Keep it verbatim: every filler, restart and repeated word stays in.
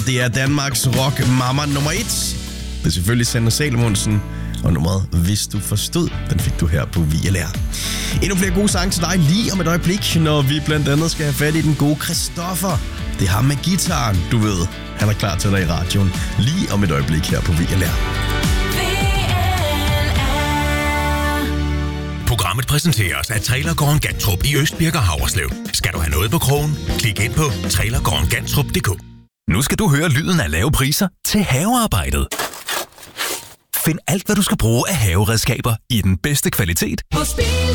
Det er Danmarks rock mamma nummer et. Det er selvfølgelig Sanne Salomonsen. Og nummeret Hvis du forstod, den fik du her på V L R. Endnu flere gode sange til dig lige om et øjeblik, når vi blandt andet skal have fat i den gode Christoffer. Det har med gitaren, du ved. Han er klar til dig i radioen lige om et øjeblik her på V L R. Programmet præsenteres af Trailergården Gantrup i Østbirk og Haverslev. Skal du have noget på krogen? Klik ind på trailergården gantrup punktum d k. Nu skal du høre lyden af lave priser til havearbejdet. Find alt, hvad du skal bruge af haveredskaber i den bedste kvalitet.